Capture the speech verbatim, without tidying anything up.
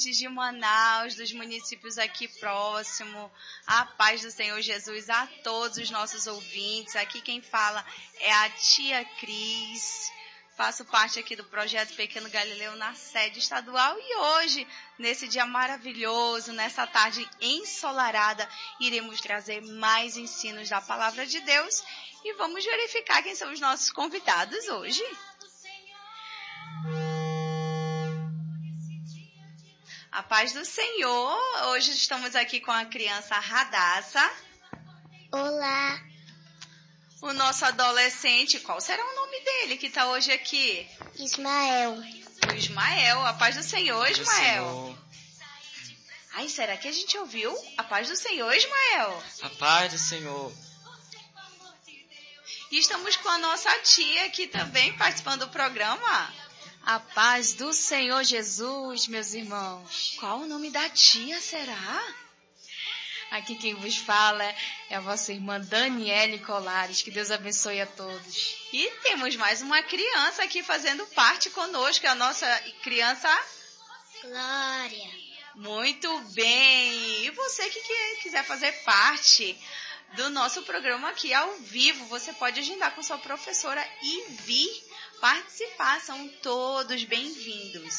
de Manaus, dos municípios aqui próximo. A paz do Senhor Jesus a todos os nossos ouvintes. Aqui quem fala é a tia Cris. Faço parte aqui do projeto Pequeno Galileu na sede estadual e hoje, nesse dia maravilhoso, nessa tarde ensolarada, iremos trazer mais ensinos da Palavra de Deus e vamos verificar quem são os nossos convidados hoje. A paz do Senhor, hoje estamos aqui com a criança Radassa. Olá. O nosso adolescente, qual será o nome dele que está hoje aqui? Ismael. O Ismael, a paz do Senhor, Ismael. Senhor. Ai, será que a gente ouviu? A paz do Senhor, Ismael. A paz do Senhor. E estamos com a nossa tia aqui também participando do programa. A paz do Senhor Jesus, meus irmãos. Qual o nome da tia, será? Aqui quem vos fala é a vossa irmã Daniele Colares. Que Deus abençoe a todos. E temos mais uma criança aqui fazendo parte conosco, a nossa criança Glória. Muito bem. E você que quiser fazer parte do nosso programa aqui ao vivo, você pode agendar com sua professora e vir participar. São todos bem-vindos.